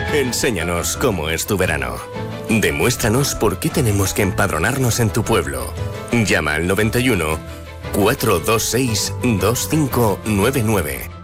Enséñanos cómo es tu verano. Demuéstranos por qué tenemos que empadronarnos en tu pueblo. Llama al 91 426 2599.